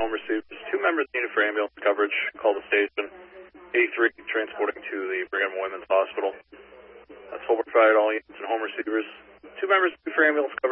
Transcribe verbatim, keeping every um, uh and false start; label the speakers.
Speaker 1: home receivers. Two members needed for ambulance coverage. Call the station. eighty-three transporting to the Brigham Women's Hospital. That's full provided all units and home receivers. Two members needed for ambulance coverage.